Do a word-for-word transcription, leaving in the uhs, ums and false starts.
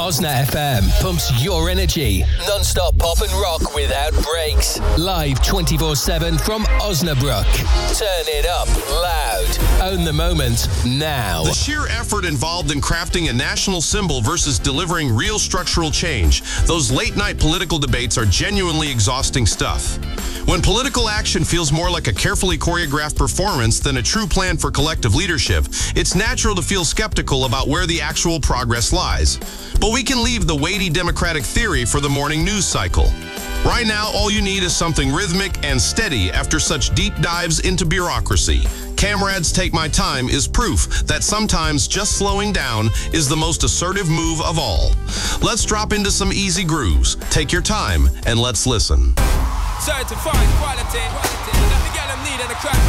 Osna F M pumps your energy. Non-stop pop and rock without breaks. Live twenty-four seven from Osnabrück. Turn it up loud. Own the moment now. The sheer effort involved in crafting a national symbol versus delivering real structural change. Those late-night political debates are genuinely exhausting stuff. When political action feels more like a carefully choreographed performance than a true plan for collective leadership, it's natural to feel skeptical about where the actual progress lies. But we can leave the weighty democratic theory for the morning news cycle. Right now, all you need is something rhythmic and steady after such deep dives into bureaucracy. Camrad's Take My Time is proof that sometimes just slowing down is the most assertive move of all. Let's drop into some easy grooves. Take your time and let's listen. Certified quality, quality. Let me get them need and the crack.